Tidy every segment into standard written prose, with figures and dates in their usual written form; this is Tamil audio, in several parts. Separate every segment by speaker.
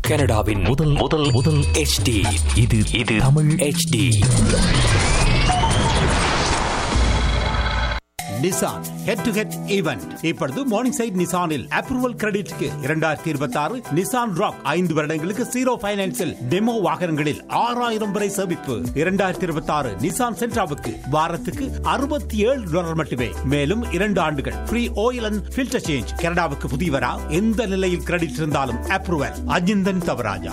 Speaker 1: கனடாவின் முதல் முதல் முதல் HD. இது Tamil HD.
Speaker 2: Nissan head to head event இப்பொழுது morning side நிசானில் approval கிரெடிட்க்கு 2026 Nissan rock 5 வருடங்களுக்கு 0 ஃபைனான்ஸில் டெமோ வாகனங்களில் 6000 வரை சேமிப்பு. 2026 நிசான் சென்ட்ராவுக்கு வாரத்துக்கு $67 மட்டுமே. மேலும் 2 ஆண்டுகள் free oil and filter change. கனடாவுக்கு புதியவரா எந்த நிலையில் கிரெடிட் இருந்தாலும் அப்ரூவல். அஜிந்தன் தவராஜா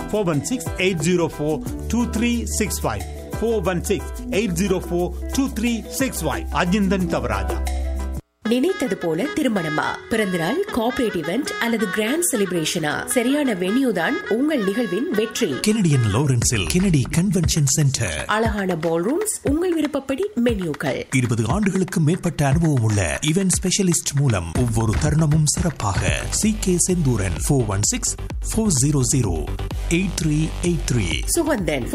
Speaker 2: 416-804-2365 416-804-2365 அஜிந்தன் தவராஜா.
Speaker 3: நினைத்தது போல திருமணமா, பிறந்தநாள், கார்ப்பரேட் இவெண்ட் அல்லது கிராண்ட் செலிப்ரேஷனா, சரியான வென்யூ தான் உங்கள் நிகழ்வின் வெற்றி.
Speaker 4: Canadian லாரன்ஸில் Kennedy convention centre.
Speaker 3: அழகான பால் ரூம்ஸ், உங்கள் விருப்பப்படி மென்யூக்கள். 20
Speaker 4: ஆண்டுகளுக்கு மேற்பட்ட அனுபவம் உள்ள இவென்ட் ஸ்பெஷலிஸ்ட் மூலம் ஒவ்வொரு தருணமும் சிறப்பாக. CK செந்தூரன் 416-400-8383.
Speaker 3: சுகந்தன்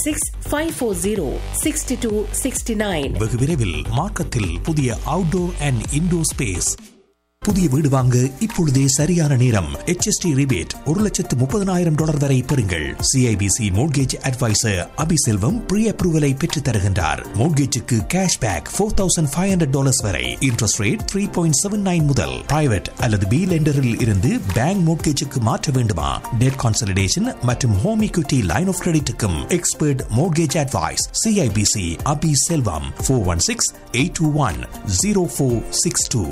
Speaker 3: 416-540-6269.
Speaker 4: வெகு விரைவில் மார்க்கத்தில் புதிய அவுட்டோர் அண்ட் இன்டோர் ஸ்பேஸ். புதிய வீடு வாங்க இப்பொழுதே சரியான நேரம். HST ரிபேட் $130,000 வரை பெறுங்கள். CIBC mortgage advisor Abiselvam pre அப்ரூவலை பெற்றுத் தருகின்றார். மோட்கேஜுக்கு கேஷ் பேக் $4,500 வரை. இன்ட்ரெஸ்ட் ரேட் 3.79 முதல். பிரைவேட் அல்லது பி லெண்டரில் இருந்து பேங்க் மோட்கேஜுக்கு மாற்ற வேண்டுமா? டெட் கான்சலிடேஷன் மற்றும் home equity line of கிரெடிட்டுக்கும் expert mortgage advice. CIBC Abiselvam 416-821-0462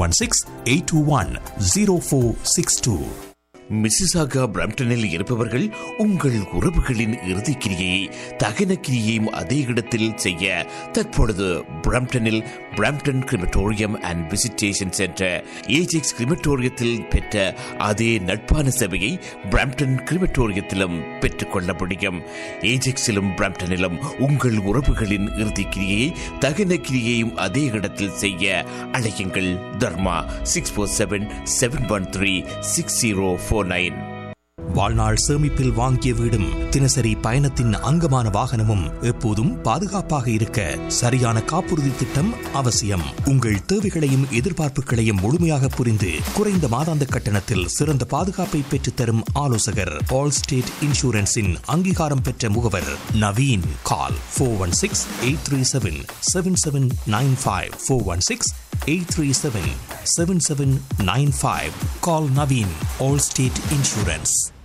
Speaker 4: 416-821-0462.
Speaker 5: Mississauga பிரம்டனில் இருப்பவர்கள் உங்கள் உறவுகளின் இறுதிக்கிரியை தகன கிரியையும் அதே இடத்தில் செய்ய தற்பொழுது பிரம்டனில் Brampton crematorium and visitation centre Ajax கிரிமட்டோரியத்தில் பெற்ற அதே நட்பான சேவையை பிரம்டன் கிரிமட்டோரியத்திலும் பெற்றுக்கொள்ள முடியும். ஏஜெக்ஸிலும் பிரம்டனிலும் உங்கள் உறவுகளின் இறுதிக்கிரியை தகன கிரியையும் அதே இடத்தில் செய்ய அழையுங்கள். தர்மா 647-713-6049.
Speaker 4: வாழ்நாள் சேமிப்பில் வாங்கிய வீடும் தினசரி பயணத்தின் அங்கமான வாகனமும் எப்போதும் பாதுகாப்பாக இருக்க சரியான காப்புறுதி திட்டம் அவசியம். உங்கள் தேவைகளையும் எதிர்பார்ப்புகளையும் முழுமையாக புரிந்து குறைந்த மாதாந்த கட்டணத்தில் சிறந்த பாதுகாப்பை பெற்றுத்தரும் ஆலோசகர் ஆல் ஸ்டேட் இன்சூரன்ஸின் அங்கீகாரம் பெற்ற முகவர் நவீன். கால் 416-837-7795 416-837-7795. Call Naveen, Allstate Insurance.